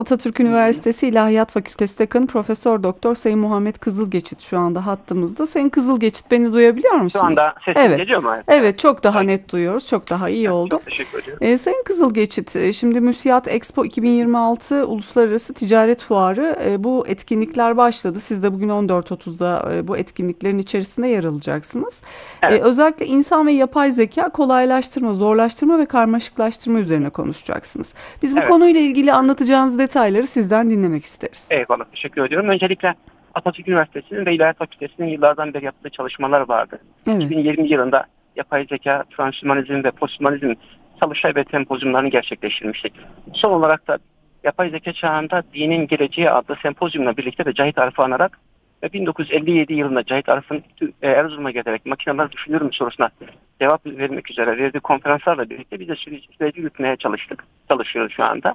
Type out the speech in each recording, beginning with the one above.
Atatürk Hı hı. Üniversitesi İlahiyat Fakültesi Dekanı Profesör Doktor Sayın Muhammed Kızılgeçit şu anda hattımızda. Sayın Kızılgeçit, beni duyabiliyor Şu musunuz? anda sesim Evet. geliyor mu? Evet. Evet. Evet, çok daha Hayır. net duyuyoruz. Çok daha iyi Evet, oldu. çok teşekkür ediyorum. Sayın Kızılgeçit, şimdi Müsiyat Expo Hı hı. 2026 Uluslararası Ticaret Fuarı, bu etkinlikler başladı. Siz de bugün 14.30'da bu etkinliklerin içerisinde yer alacaksınız. Evet. Özellikle insan ve yapay zeka kolaylaştırma, zorlaştırma ve karmaşıklaştırma Hı üzerine hı. konuşacaksınız. Biz bu Evet. konuyla ilgili anlatacağınız detayları sizden dinlemek isteriz. Eyvallah. Teşekkür ediyorum. Öncelikle Atatürk Üniversitesi'nin ve İlahiyat Fakültesi'nin yıllardan beri yaptığı çalışmalar vardı. Evet, 2020 yılında yapay zeka, transhümanizm ve posthumanizm çalıştay ve sempozyumlarını gerçekleştirmiştik. Son olarak da yapay zeka çağında dinin geleceği adlı sempozyumla birlikte de Cahit Arif'i anarak ve 1957 yılında Cahit Arif'in Erzurum'a gelerek makineler düşünür mü sorusuna cevap vermek üzere verdiği konferanslarla birlikte biz de süreci yürütmeye çalışıyoruz şu anda.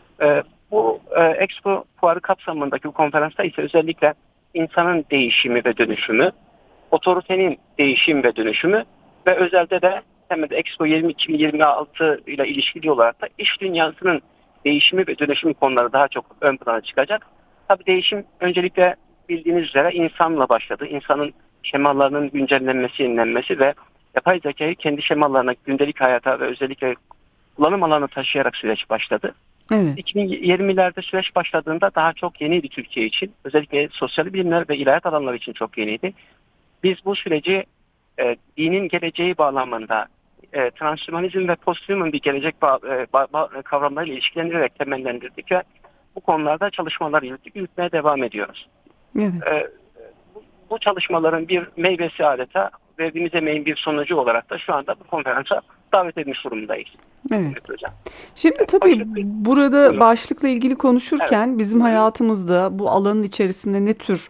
Bu Expo fuarı kapsamındaki bu konferansta ise özellikle insanın değişimi ve dönüşümü, otoritenin değişim ve dönüşümü ve özelde de temelde Expo 2026 ile ilişkili olarak da iş dünyasının değişimi ve dönüşümü konuları daha çok ön plana çıkacak. Tabii değişim öncelikle bildiğiniz üzere insanla başladı. İnsanın şemalarının güncellenmesi, yenilenmesi ve yapay zekayı kendi şemalarına, gündelik hayata ve özellikle kullanım alanına taşıyarak süreç başladı. evet, 2020'lerde süreç başladığında daha çok yeniydi Türkiye için. Özellikle sosyal bilimler ve ilahiyat alanları için çok yeniydi. Biz bu süreci dinin geleceği bağlamında transhümanizm ve posthuman bir gelecek kavramlarıyla ilişkilendirerek temellendirdik ve bu konularda çalışmalar yürütmeye devam ediyoruz. evet, E, bu çalışmaların bir meyvesi adeta verdiğimiz emeğin bir sonucu olarak da şu anda bu konferansa davet edilmiş durumundayız. evet. Evet hocam. Şimdi tabii Başlık bir burada buyurun. başlıkla ilgili Evet. konuşurken bizim Hı hı. hayatımızda bu alanın içerisinde ne tür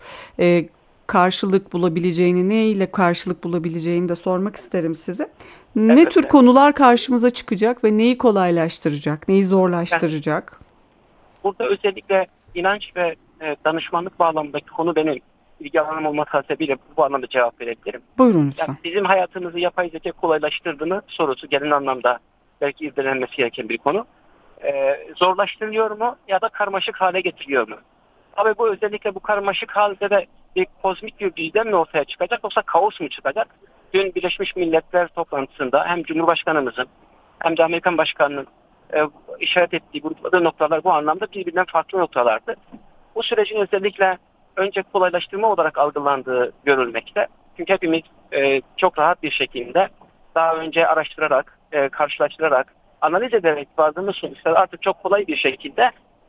karşılık bulabileceğini, ne ile karşılık bulabileceğini de sormak isterim size. Ne tür Elbette. konular karşımıza çıkacak ve neyi kolaylaştıracak, neyi Yani zorlaştıracak? burada özellikle inanç ve danışmanlık bağlamındaki konu benim ilgi alanım olması hasebiyle bu anlamda cevap verebilirim. Buyurun Yani lütfen. bizim hayatımızı yapay zeka kolaylaştırdığını sorusu genel anlamda belki irdelenmesi gereken bir konu. Zorlaştırıyor mu ya da karmaşık hale getiriyor mu? Tabii bu özellikle bu karmaşık halde de bir kozmik bir düzen mi ortaya çıkacak yoksa kaos mu çıkacak? Dün Birleşmiş Milletler toplantısında hem Cumhurbaşkanımızın hem de Amerikan Başkanı'nın e, işaret ettiği, grupladığı noktalar bu anlamda birbirinden farklı noktalardı. Bu sürecin özellikle önce kolaylaştırma olarak algılandığı görülmekte. Çünkü hepimiz çok rahat bir şekilde daha önce araştırarak, karşılaştırarak, analiz ederek vardığımız sonuçları artık çok kolay bir şekilde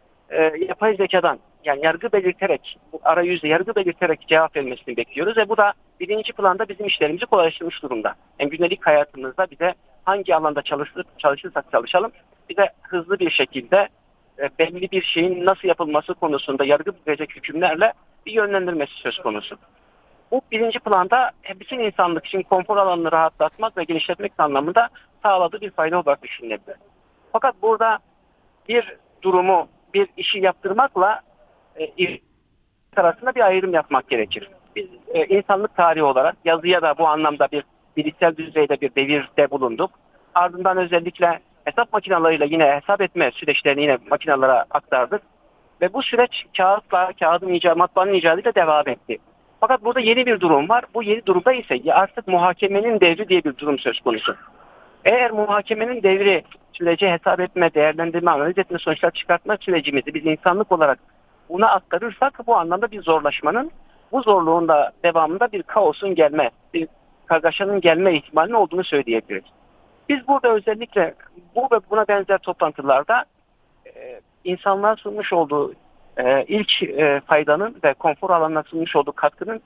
yapay zekadan yani yargı belirterek, bu arayüzde yargı belirterek cevap vermesini bekliyoruz ve bu da birinci planda bizim işlerimizi kolaylaştırmış durumda. Yani gündelik hayatımızda bize hangi alanda çalışırsak çalışalım bize hızlı bir şekilde belli bir şeyin nasıl yapılması konusunda yargı verecek hükümlerle bir yönlendirmesi söz konusu. Bu birinci planda bütün insanlık için konfor alanını rahatlatmak ve genişletmek anlamında sağladığı bir fayda olarak düşünülebilir. Fakat burada bir durumu, bir işi yaptırmakla iş arasında bir ayrım yapmak gerekir. Biz insanlık tarihi olarak yazıya da bu anlamda bir bilişsel düzeyde bir devirde bulunduk. Ardından özellikle hesap makinalarıyla yine hesap etme süreçlerini yine makinalara aktardık. Ve bu süreç kağıtla, kağıdın icadı, matbaanın icadıyla devam etti. Fakat burada yeni bir durum var. Bu yeni durumda ise artık muhakemenin devri diye bir durum söz konusu. Eğer muhakemenin devri süreci hesap etme, değerlendirme, analiz etme, sonuçlar çıkartma sürecimizi biz insanlık olarak buna aktarırsak bu anlamda bir zorlaşmanın, bu zorluğun da devamında bir kaosun gelme, bir kargaşanın gelme ihtimalinin olduğunu söyleyebiliriz. Biz burada özellikle bu ve buna benzer toplantılarda insanlığa sunmuş olduğu ilk faydanın ve konfor alanına sunmuş olduğu katkının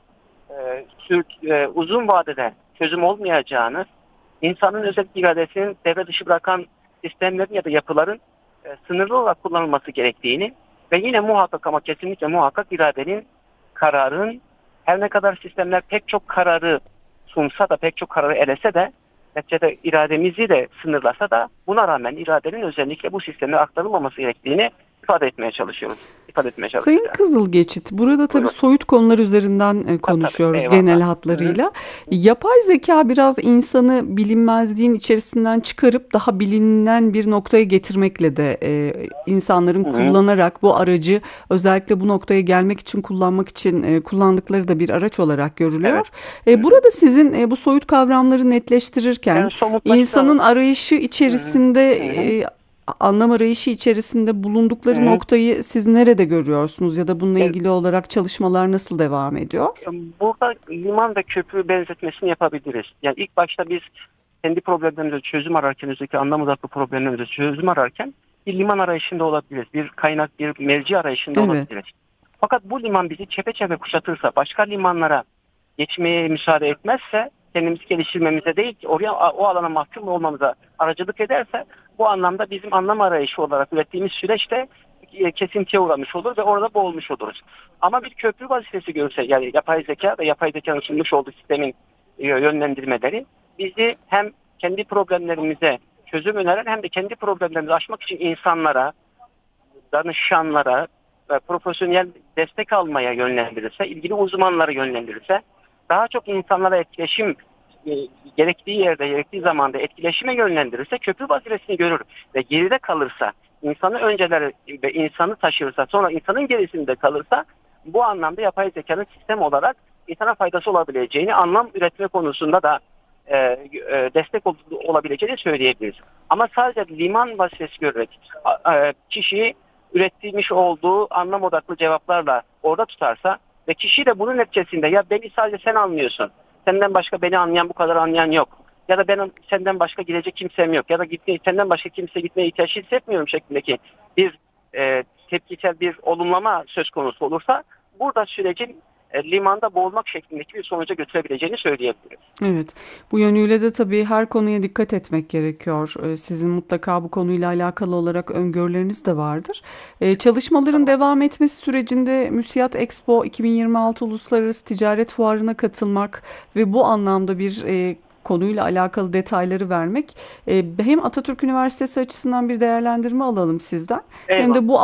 uzun vadede çözüm olmayacağını, insanın özel iradesinin devre dışı bırakan sistemlerin ya da yapıların sınırlı olarak kullanılması gerektiğini ve yine muhakkak ama kesinlikle muhakkak iradenin, kararın her ne kadar sistemler pek çok kararı sunsa da pek çok kararı elese de neticede irademizi de sınırlasa da buna rağmen iradenin özellikle bu sisteme aktarılmaması gerektiğini ifade etmeye çalışıyoruz. İfade etmeye çalışıyoruz Sayın yani. Kızılgeçit, burada tabii Buyurun. soyut konular üzerinden Tabii. konuşuyoruz genel Eyvallah. Hı hı. hatlarıyla. Yapay zeka biraz insanı bilinmezliğin içerisinden çıkarıp daha bilinen bir noktaya getirmekle de insanların Hı hı. kullanarak bu aracı özellikle bu noktaya gelmek için kullanmak için kullandıkları da bir araç olarak görülüyor. Evet. Hı hı. Burada sizin bu soyut kavramları netleştirirken Yani somutlaştıralım. insanın arayışı Hı hı. içerisinde Hı hı. anlam arayışı içerisinde Hı bulundukları hı. noktayı siz nerede görüyorsunuz ya da bununla Yani ilgili olarak çalışmalar nasıl devam ediyor? burada liman ve köprü benzetmesini yapabiliriz. Yani ilk başta biz kendi problemlerimize çözüm ararken, özellikle anlam odaklı problemlerimize çözüm ararken bir liman arayışında olabiliriz. Bir kaynak, bir merci arayışında Evet, olabiliriz. Fakat bu liman bizi çepeçevre kuşatırsa, başka limanlara geçmeye müsaade etmezse, kendimizi geliştirmemize değil ki oraya, o alana mahkum olmamıza aracılık ederse, bu anlamda bizim anlam arayışı olarak ürettiğimiz süreçte kesintiye uğramış olur ve orada boğulmuş oluruz. Ama bir köprü vazifesi görürse, yani yapay zeka ve yapay zekanın sunmuş olduğu sistemin yönlendirmeleri bizi hem kendi problemlerimize çözüm öneren hem de kendi problemlerimizi aşmak için insanlara, danışanlara ve profesyonel destek almaya yönlendirirse, ilgili uzmanları yönlendirirse, daha çok insanlara etkileşim e, gerektiği yerde, gerektiği zamanda etkileşime yönlendirirse köprü vazifesini görür ve geride kalırsa, insanı önceler ve insanı taşırsa, sonra insanın gerisinde kalırsa, bu anlamda yapay zekanın sistem olarak insana faydası olabileceğini, anlam üretme konusunda da destek olabileceğini söyleyebiliriz. Ama sadece liman vazifesi görerek kişiyi üretmiş olduğu anlam odaklı cevaplarla orada tutarsa ve kişi de bunun neticesinde ya beni sadece sen anlıyorsun, senden başka beni anlayan, bu kadar anlayan yok, ya da benim senden başka gidecek kimsem yok, ya da senden başka kimse gitmeye ihtiyaç hissetmiyorum şeklindeki bir tepkisel bir olumlama söz konusu olursa, burada sürecin limanda boğulmak şeklindeki bir sonuca götürebileceğini söyleyebiliriz. evet. Bu yönüyle de tabii her konuya dikkat etmek gerekiyor. Sizin mutlaka bu konuyla alakalı olarak öngörüleriniz de vardır. Çalışmaların Tamam. devam etmesi sürecinde MÜSİAD Expo 2026 Uluslararası Ticaret Fuarı'na katılmak ve bu anlamda bir konuyla alakalı detayları vermek hem Atatürk Üniversitesi açısından bir değerlendirme alalım sizden hem Eyvallah. de bu